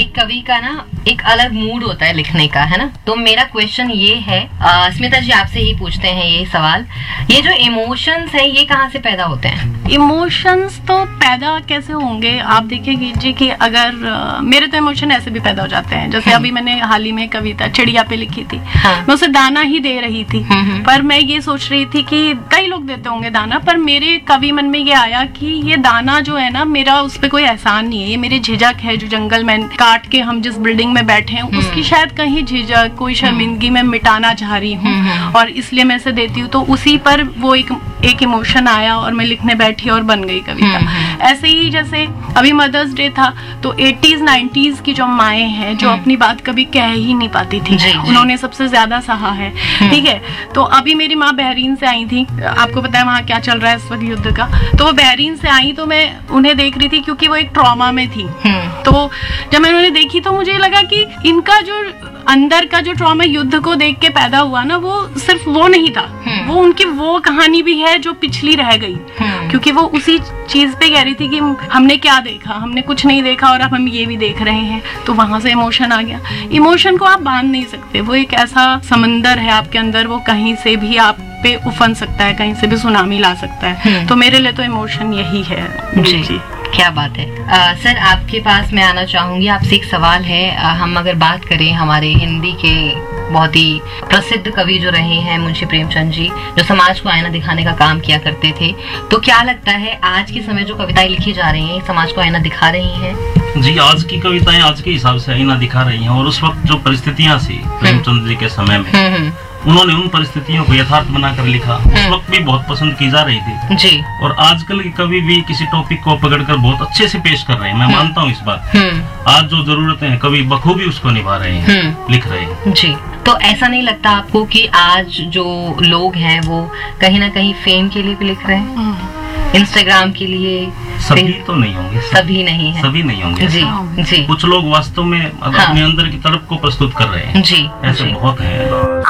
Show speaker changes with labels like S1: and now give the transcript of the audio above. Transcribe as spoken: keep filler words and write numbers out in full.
S1: एक कवि का ना एक अलग मूड होता है लिखने का, है ना। तो मेरा क्वेश्चन ये है, स्मिता जी आपसे ही पूछते हैं ये सवाल, ये जो इमोशंस हैं ये कहाँ से पैदा होते हैं?
S2: इमोशंस तो पैदा कैसे होंगे, आप देखिए जी कि अगर uh, मेरे तो इमोशन ऐसे भी पैदा हो जाते हैं। जैसे अभी मैंने हाल ही में कविता चिड़िया पे लिखी थी, हाँ। मैं उसे दाना ही दे रही थी, पर मैं ये सोच रही थी कि कई लोग देते होंगे दाना, पर मेरे कवि मन में ये आया कि ये दाना जो है ना, मेरा उस पर कोई एहसान नहीं है, ये मेरी झिझक है जो जंगल में काट के हम जिस बिल्डिंग में बैठे हैं उसकी शायद कहीं झिझक, कोई शर्मिंदगी में मिटाना चाह रही हूँ और इसलिए मैं इसे देती हूँ। तो उसी पर वो एक एक इमोशन आया और मैं लिखने बैठी और बन गई कविता। ऐसे ही जैसे अभी मदर्स डे था, तो एटीज़ नाइंटीज़ की जो माएँ हैं जो अपनी बात कभी कह ही नहीं पाती थी, उन्होंने सबसे ज्यादा सहा है, ठीक है। तो अभी मेरी माँ बहरीन से आई थी, आपको पता है वहाँ क्या चल रहा है इस वक्त युद्ध का, तो वो बहरीन से आई तो मैं उन्हें देख रही थी क्योंकि वो एक ट्रॉमा में थी। तो जब मैंने उन्हें देखी तो मुझे लगा कि इनका जो अंदर का जो ट्रॉमा युद्ध को देख के पैदा हुआ ना, वो सिर्फ वो नहीं था, वो उनकी वो कहानी भी है जो पिछली रह गई, क्योंकि वो उसी चीज पे कह रही थी कि हमने क्या देखा, हमने कुछ नहीं देखा और अब हम ये भी देख रहे हैं। तो वहां से इमोशन आ गया। इमोशन को आप बांध नहीं सकते, वो एक ऐसा समंदर है आपके अंदर, वो कहीं से भी आप पे उफन सकता है, कहीं से भी सुनामी ला सकता है। तो मेरे लिए तो इमोशन यही है। जी जी,
S1: क्या बात है। आ, सर आपके पास मैं आना चाहूंगी, आपसे एक सवाल है। आ, हम अगर बात करें हमारे हिंदी के बहुत ही प्रसिद्ध कवि जो रहे हैं मुंशी प्रेमचंद जी, जो समाज को आईना दिखाने का काम किया करते थे, तो क्या लगता है आज के समय जो कविताएं लिखी जा रही हैं समाज को आईना दिखा रही हैं?
S3: जी, आज की कविताएं आज के हिसाब से आईना दिखा रही हैं और उस वक्त जो परिस्थितियां थी प्रेमचंद जी के समय में, उन्होंने उन परिस्थितियों को यथार्थ बनाकर लिखा। उस वक्त भी बहुत पसंद की जा रही थी जी। और आजकल के कवि भी किसी टॉपिक को पकड़कर बहुत अच्छे से पेश कर रहे हैं, मैं मानता हूँ इस बात। आज जो जरूरतें हैं कवि बखूबी उसको निभा रहे हैं, लिख रहे हैं
S1: जी। तो ऐसा नहीं लगता आपको कि आज जो लोग हैं वो कहीं ना कहीं फेम के लिए भी लिख रहे हैं, इंस्टाग्राम के लिए?
S3: सभी तो नहीं होंगे,
S1: सभी नहीं है,
S3: सभी नहीं होंगे
S1: जी जी।
S3: कुछ लोग वास्तव में अपने अंदर की तड़प को प्रस्तुत कर रहे हैं
S1: जी,
S3: ऐसे बहुत हैं।